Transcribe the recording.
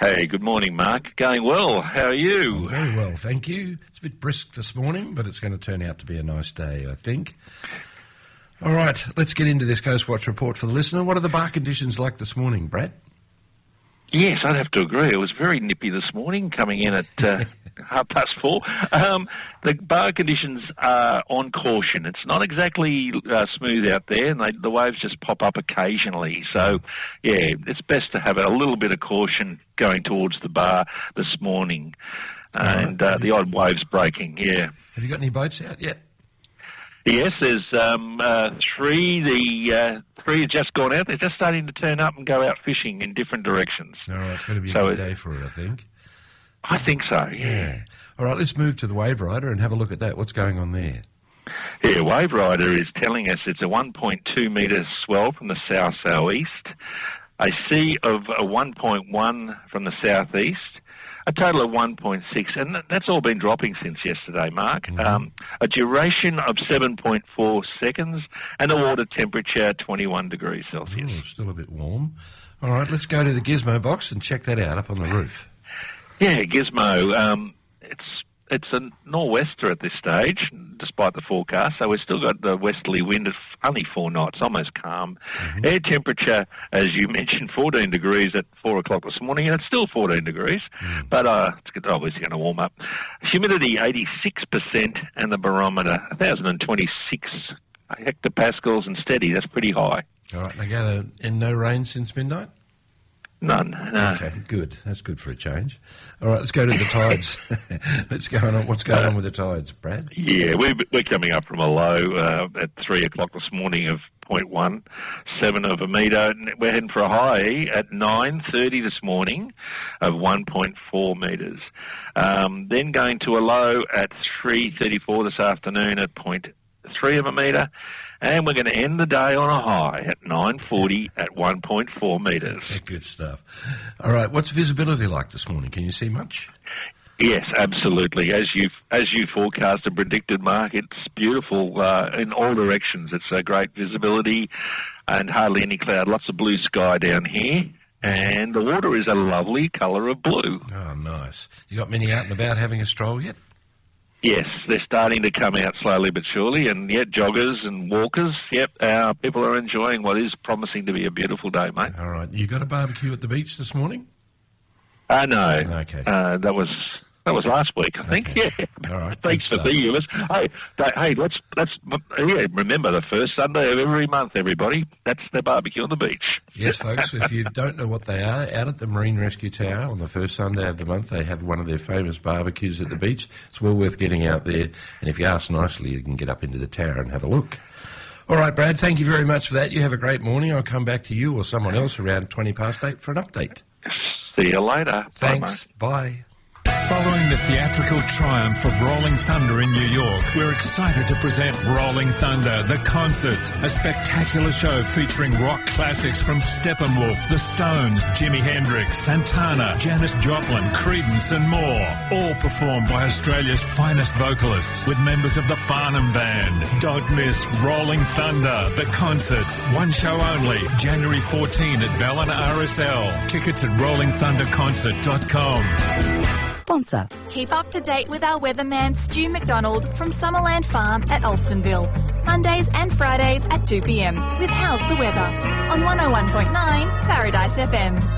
Hey, good morning, Mark. Going well. How are you? Oh, very well, thank you. It's a bit brisk this morning, but it's going to turn out to be a nice day, I think. All right, let's get into this Coastwatch report for the listener. What are the bar conditions like this morning, Brad? Yes, I'd have to agree. It was very nippy this morning, coming in at 4:30. The bar conditions are on caution. It's not exactly smooth out there, and the waves just pop up occasionally. So, yeah, it's best to have a little bit of caution going towards the bar this morning. And the odd waves breaking, yeah. Have you got any boats out yet? Yes, there's three. The three have just gone out. They're just starting to turn up and go out fishing in different directions. All right, it's going to be a good day for it, I think. I think so, yeah. All right, let's move to the Wave Rider and have a look at that. What's going on there? Yeah, Wave Rider is telling us it's a 1.2 metre swell from the south-southeast, a sea of a 1.1 from the southeast, a total of 1.6, and that's all been dropping since yesterday, Mark. Mm-hmm. A duration of 7.4 seconds, and a water temperature 21 degrees Celsius. Ooh, still a bit warm. All right, let's go to the Gizmo box and check that out up on the roof. Yeah, Gizmo. It's a nor'wester at this stage, despite the forecast. So we've still got the westerly wind of only 4 knots, almost calm. Mm-hmm. Air temperature, as you mentioned, 14 degrees at 4 o'clock this morning, and it's still 14 degrees, but it's obviously going to warm up. Humidity, 86%, and the barometer, 1,026 hectopascals and steady. That's pretty high. All right, I gather, and no rain since midnight? None, no. Okay, good. That's good for a change. All right, let's go to the tides. What's going on with the tides, Brad? Yeah, we're coming up from a low at 3 o'clock this morning of 0.17 of a metre. We're heading for a high at 9:30 this morning of 1.4 metres. Then going to a low at 3:34 this afternoon at 0.3 of a metre. And we're going to end the day on a high at 9:40 at 1.4 metres. Good stuff. All right, what's visibility like this morning? Can you see much? Yes, absolutely. As you forecast and predicted, Mark, it's beautiful in all directions. It's a great visibility and hardly any cloud. Lots of blue sky down here. And the water is a lovely colour of blue. Oh, nice. You got many out and about having a stroll yet? Yes, they're starting to come out slowly but surely, and yet joggers and walkers, people are enjoying what is promising to be a beautiful day, mate. All right. You got a barbecue at the beach this morning? No. Okay. That was last week, I think. Okay. Yeah. All right. Thanks for being with us. Hey, let's remember the first Sunday of every month, everybody. That's the barbecue on the beach. Yes, folks. If you don't know what they are, out at the Marine Rescue Tower on the first Sunday of the month, they have one of their famous barbecues at the beach. It's well worth getting out there. And if you ask nicely, you can get up into the tower and have a look. All right, Brad, thank you very much for that. You have a great morning. I'll come back to you or someone else around 8:20 for an update. See you later. Thanks. Bye. Following the theatrical triumph of Rolling Thunder in New York, we're excited to present Rolling Thunder, The Concert, a spectacular show featuring rock classics from Steppenwolf, The Stones, Jimi Hendrix, Santana, Janis Joplin, Creedence and more. All performed by Australia's finest vocalists with members of the Farnham Band. Don't miss Rolling Thunder, The Concert. One show only, January 14 at Ballina RSL. Tickets at rollingthunderconcert.com. Sponsor. Keep up to date with our weatherman Stu McDonald from Summerland Farm at Alstonville. Mondays and Fridays at 2 p.m. with How's the Weather on 101.9 Paradise FM.